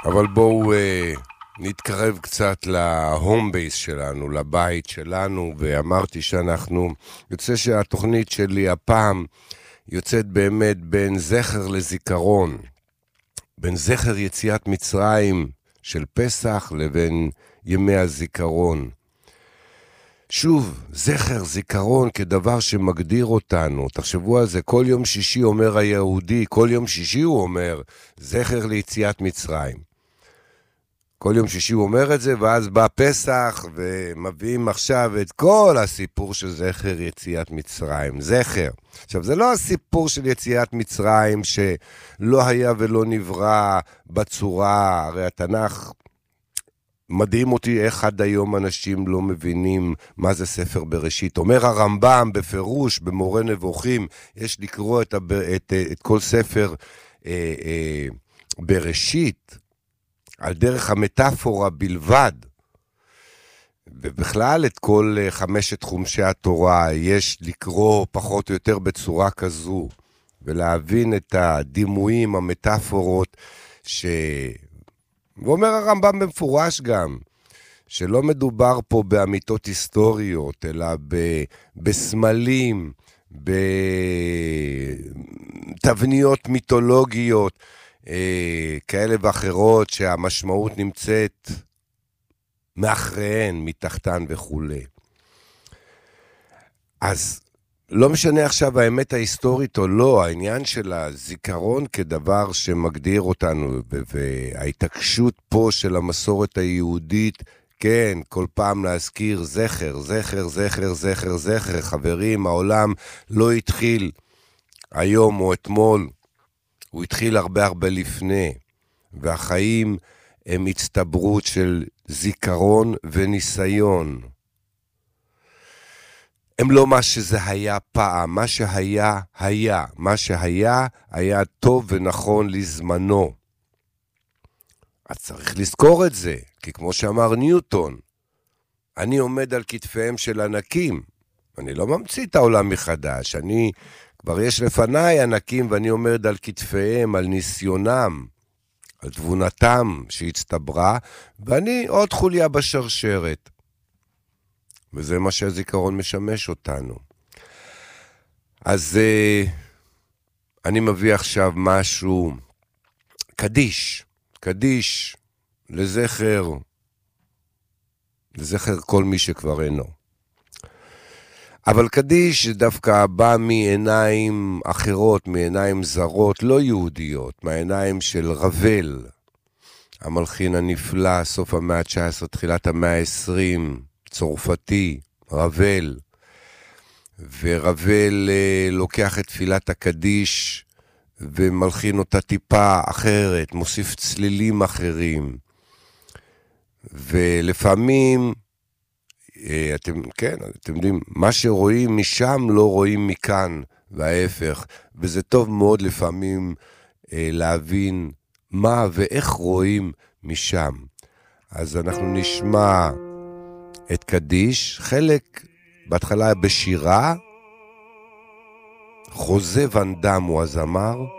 אבל בואו נתקרב קצת להום בייס שלנו, לבית שלנו, ואמרתי שאנחנו, יוצא שהתוכנית שלי הפעם יוצאת באמת בין זכר לזיכרון, בין זכר יציאת מצרים של פסח לבין ימי הזיכרון. שוב, זכר, זיכרון כדבר שמגדיר אותנו. תחשבו על זה, כל יום שישי אומר היהודי, כל יום שישי הוא אומר, זכר ליציאת מצרים. כל יום שישי הוא אומר את זה, ואז בא פסח, ומביאים עכשיו את כל הסיפור של זכר יציאת מצרים. זכר. עכשיו, זה לא הסיפור של יציאת מצרים שלא היה ולא נברא בצורה, הרי התנ"ך מדהים אותי איך עד היום אנשים לא מבינים מה זה ספר בראשית. אומר הרמב"ם בפירוש, במורה נבוכים, יש לקרוא את כל ספר בראשית, על דרך המטאפורה בלבד, ובכלל את כל 5 חומשי התורה יש לקרוא פחות או יותר בצורה כזו, ולהבין את הדימויים, המטאפורות, ואומר הרמב"ם במפורש גם, שלא מדובר פה באמיתות היסטוריות, אלא בסמלים, בתבניות מיתולוגיות, כאלה ואחרות שהמשמעות נמצאת מאחריהן, מתחתן וכו'. אז לא משנה עכשיו האמת ההיסטורית או לא, העניין של הזיכרון כדבר שמגדיר אותנו, וההתעקשות פה של המסורת היהודית, כן, כל פעם להזכיר זכר, זכר, זכר, זכר, זכר. חברים, העולם לא התחיל היום או אתמול, הוא התחיל הרבה הרבה לפני, והחיים הם הצטברות של זיכרון וניסיון. הם לא מה שזה היה פעם, מה שהיה, היה. מה שהיה, היה טוב ונכון לזמנו. אז צריך לזכור את זה, כי כמו שאמר ניוטון, אני עומד על כתפיהם של ענקים. אני לא ממציא את העולם מחדש, כבר יש לפניי ענקים ואני עומד על כתפיהם, על ניסיונם, על תבונתם שהצטברה, ואני עוד חוליה בשרשרת. וזה מה שהזיכרון משמש אותנו. אז אני מביא עכשיו משהו, קדיש לזכר כל מי שכבר אינו. אבל קדיש דווקא בא מעיניים אחרות, מעיניים זרות, לא יהודיות, מהעיניים של רבל, המלחין הנפלא, סוף המאה ה-19, תחילת המאה ה-20, צורפתי, רבל. ורבל לוקח את תפילת הקדיש ומלחין אותה טיפה אחרת, מוסיף צלילים אחרים. ולפעמים, אתם יודעים, מה שרואים משם לא רואים מכאן, וההפך. וזה טוב מאוד לפעמים להבין מה ואיך רואים משם. אז אנחנו נשמע את קדיש, חלק בהתחלה בשירה, חוזה ון דם הוא הזמר,